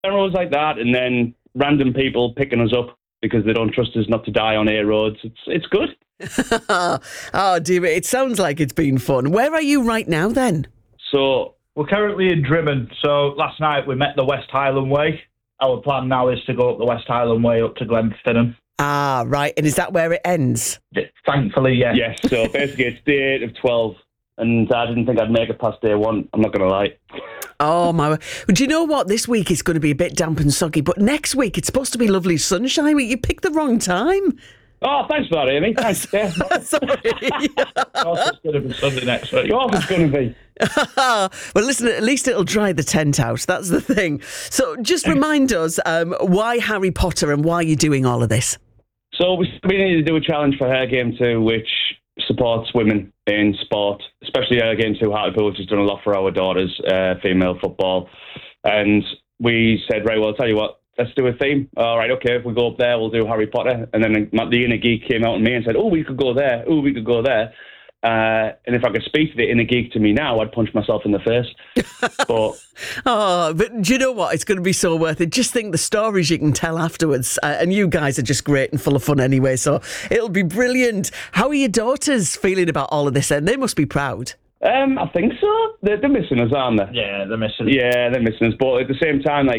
roads like that, and then random people picking us up because they don't trust us not to die on A roads. It's good. Oh, dear, it sounds like it's been fun. Where are you right now, then? So We're currently in Drimmen. So last night we met the West Highland Way. Our plan now is to go up the West Highland Way up to Glenfinnan. Ah, right. And is that where it ends? Thankfully, yeah. yes, so basically it's day 8 of 12, and I didn't think I'd make it past day 1. I'm not going to lie. Oh, my word. Do you know what? This week is going to be a bit damp and soggy, but next week it's supposed to be lovely sunshine. You picked the wrong time. Oh, thanks for that, Amy. Thanks. Yeah. Sorry. It's going to be Sunday next week. Yours is going to be. Well, listen, at least it'll dry the tent out. That's the thing. So just remind us why Harry Potter and why you're doing all of this. So we need to do a challenge for Her Game 2, which supports women in sport, especially Her Game 2 Hartlepool, which has done a lot for our daughters, female football. And we said, right, well, I'll tell you what, let's do a theme. All right, okay, if we go up there, we'll do Harry Potter. And then the inner geek came out to me and said, oh, we could go there. Oh, we could go there. And if I could speak to the inner geek to me now, I'd punch myself in the face. But do you know what? It's going to be so worth it. Just think the stories you can tell afterwards. And you guys are just great and full of fun anyway, so it'll be brilliant. How are your daughters feeling about all of this? And they must be proud. I think so. They're missing us, aren't they? Yeah, they're missing us. Yeah, they're missing us. But at the same time, like,